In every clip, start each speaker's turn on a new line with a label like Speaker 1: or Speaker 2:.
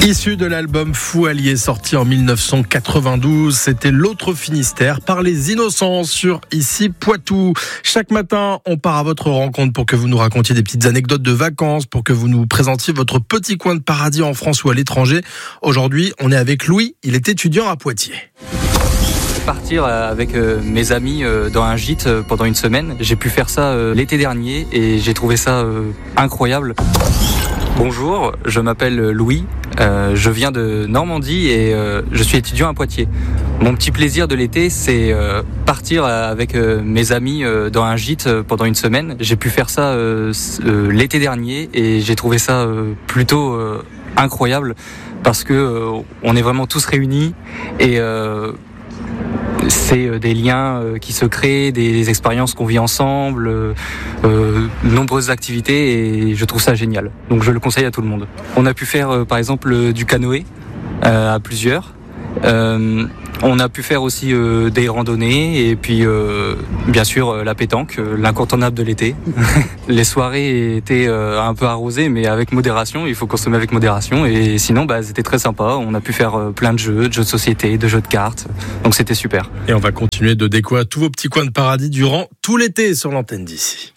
Speaker 1: Issu de l'album Fou Allié sorti en 1992, c'était L'autre Finistère par les Innocents sur Ici Poitou. Chaque matin, on part à votre rencontre pour que vous nous racontiez des petites anecdotes de vacances, pour que vous nous présentiez votre petit coin de paradis en France ou à l'étranger. Aujourd'hui, on est avec Louis, il est étudiant à Poitiers.
Speaker 2: Partir avec mes amis dans un gîte pendant une semaine. J'ai pu faire ça l'été dernier et j'ai trouvé ça incroyable. Bonjour, je m'appelle Louis, je viens de Normandie et je suis étudiant à Poitiers. Mon petit plaisir de l'été, c'est partir avec mes amis dans un gîte pendant une semaine. J'ai pu faire ça l'été dernier et j'ai trouvé ça plutôt incroyable parce que on est vraiment tous réunis et c'est des liens qui se créent, des expériences qu'on vit ensemble, nombreuses activités et je trouve ça génial. Donc je le conseille à tout le monde. On a pu faire par exemple du canoë à plusieurs. On a pu faire aussi des randonnées et puis bien sûr la pétanque, l'incontournable de l'été. Les soirées étaient un peu arrosées mais avec modération, il faut consommer avec modération et sinon c'était très sympa. On a pu faire plein de jeux de société, de jeux de cartes, donc c'était super.
Speaker 1: Et on va continuer de découvrir tous vos petits coins de paradis durant tout l'été sur l'antenne d'Ici.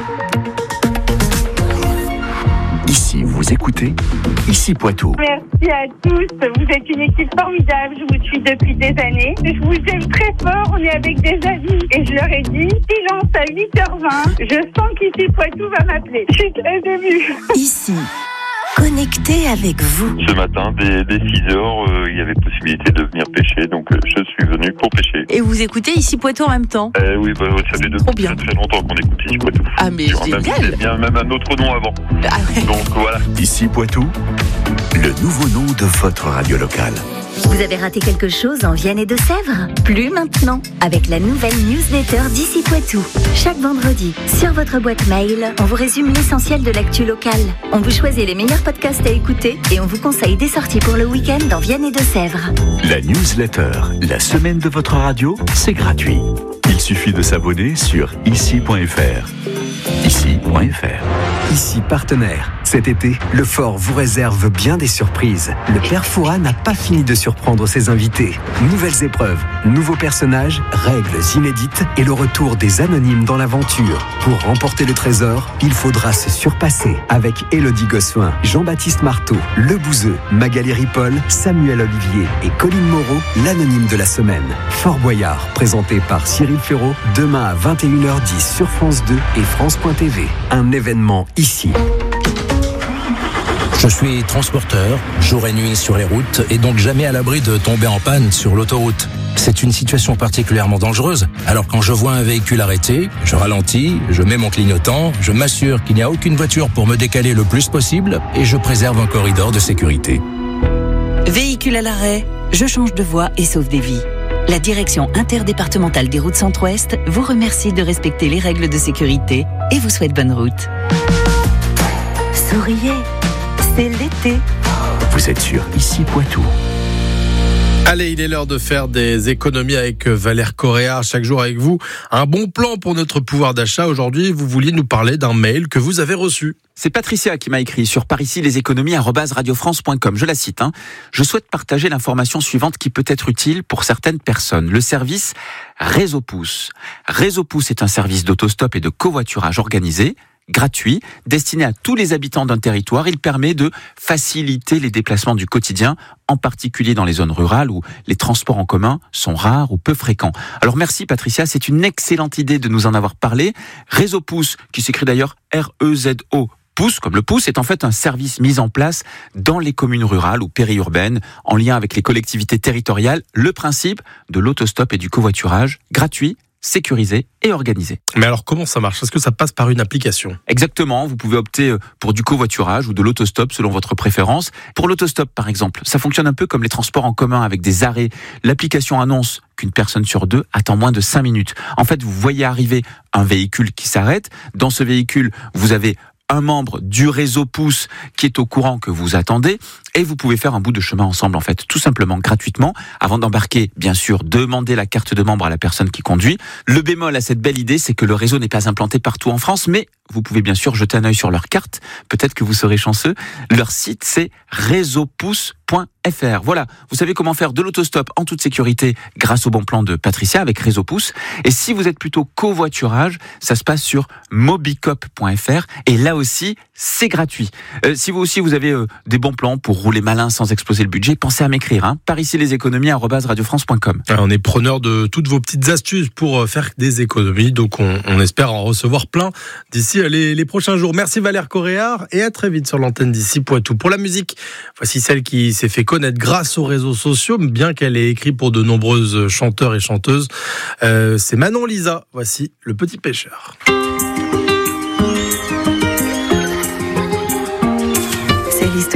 Speaker 3: Ici, vous écoutez Ici Poitou.
Speaker 4: Merci à tous, vous êtes une équipe formidable, je vous suis depuis des années. Je vous aime très fort, on est avec des amis et je leur ai dit silence à 8h20. Je sens qu'Ici Poitou va m'appeler. Je suis très émue.
Speaker 5: Ici, connecté avec vous.
Speaker 6: Ce matin, dès 6h, il y avait possibilité de venir pêcher, donc je suis venu pour pêcher.
Speaker 5: Et vous écoutez Ici Poitou en même temps?
Speaker 6: Oui, ça fait depuis très longtemps qu'on écoute Ici Poitou.
Speaker 5: Ah mais génial.
Speaker 6: Même un autre nom avant.
Speaker 5: Ah ouais.
Speaker 6: Donc voilà.
Speaker 3: Ici Poitou, le nouveau nom de votre radio locale.
Speaker 5: Vous avez raté quelque chose en Vienne et Deux-Sèvres? Plus maintenant, avec la nouvelle newsletter d'Ici Poitou. Chaque vendredi, sur votre boîte mail, on vous résume l'essentiel de l'actu locale. On vous choisit les meilleurs podcasts à écouter et on vous conseille des sorties pour le week-end en Vienne et Deux-Sèvres.
Speaker 3: La newsletter, la semaine de votre radio, c'est gratuit. Il suffit de s'abonner sur ici.fr. Ici.fr.
Speaker 7: Ici partenaire. Cet été, le Fort vous réserve bien des surprises. Le Père Fouras n'a pas fini de surprendre ses invités. Nouvelles épreuves, nouveaux personnages, règles inédites et le retour des anonymes dans l'aventure. Pour remporter le trésor, il faudra se surpasser avec Élodie Gossuin, Jean-Baptiste Marteau, Le Bouzeux, Magali Ripoll, Samuel Olivier et Colline Moreau, l'anonyme de la semaine. Fort Boyard, présenté par Cyril Ferraud, demain à 21h10 sur France 2 et France.tv. Un événement ici.
Speaker 8: Je suis transporteur, jour et nuit sur les routes, et donc jamais à l'abri de tomber en panne sur l'autoroute. C'est une situation particulièrement dangereuse. Alors quand je vois un véhicule arrêté, je ralentis, je mets mon clignotant, je m'assure qu'il n'y a aucune voiture pour me décaler le plus possible, et je préserve un corridor de sécurité.
Speaker 9: Véhicule à l'arrêt, je change de voie et sauve des vies. La direction interdépartementale des routes Centre-Ouest vous remercie de respecter les règles de sécurité et vous souhaite bonne route. Souriez, c'est l'été.
Speaker 3: Vous êtes sur Ici Poitou.
Speaker 1: Allez, il est l'heure de faire des économies avec Valère Correa, chaque jour avec vous. Un bon plan pour notre pouvoir d'achat. Aujourd'hui, vous vouliez nous parler d'un mail que vous avez reçu.
Speaker 10: C'est Patricia qui m'a écrit sur parici-leséconomies@radiofrance.com. Je la cite. Je souhaite partager l'information suivante qui peut être utile pour certaines personnes. Le service Réseau Pouce. Réseau Pouce est un service d'autostop et de covoiturage organisé, gratuit, destiné à tous les habitants d'un territoire. Il permet de faciliter les déplacements du quotidien, en particulier dans les zones rurales où les transports en commun sont rares ou peu fréquents. Alors merci Patricia, c'est une excellente idée de nous en avoir parlé. Réseau Pouce, qui s'écrit d'ailleurs R-E-Z-O, Pouce, comme le pouce, est en fait un service mis en place dans les communes rurales ou périurbaines, en lien avec les collectivités territoriales. Le principe de l'autostop et du covoiturage, gratuit, sécurisé et organisé.
Speaker 1: Mais alors comment ça marche? Est-ce que ça passe par une application?
Speaker 10: Exactement, vous pouvez opter pour du covoiturage ou de l'autostop selon votre préférence. Pour l'autostop par exemple, ça fonctionne un peu comme les transports en commun avec des arrêts. L'application annonce qu'une personne sur deux attend moins de 5 minutes. En fait, vous voyez arriver un véhicule qui s'arrête. Dans ce véhicule, vous avez un membre du réseau Pouce qui est au courant que vous attendez. et vous pouvez faire un bout de chemin ensemble, en fait, tout simplement, gratuitement. Avant d'embarquer, bien sûr, demandez la carte de membre à la personne qui conduit. Le bémol à cette belle idée, c'est que le réseau n'est pas implanté partout en France, mais vous pouvez bien sûr jeter un œil sur leur carte. Peut-être que vous serez chanceux. Leur site, c'est réseaupouce.fr. Voilà, vous savez comment faire de l'autostop en toute sécurité grâce au bon plan de Patricia avec Réseau Pouce. Et si vous êtes plutôt covoiturage, ça se passe sur mobicop.fr. Et là aussi, c'est gratuit. Si vous aussi, vous avez des bons plans pour rouler malin sans exploser le budget, pensez à m'écrire. Par ici les économies @radiofrance.com.
Speaker 1: On est preneur de toutes vos petites astuces pour faire des économies. Donc on espère en recevoir plein d'ici les prochains jours. Merci Valère Coréard et à très vite sur l'antenne d'Ici Poitou. Pour la musique, voici celle qui s'est fait connaître grâce aux réseaux sociaux, bien qu'elle ait écrit pour de nombreuses chanteurs et chanteuses. C'est Manon Lisa. Voici Le Petit Pêcheur.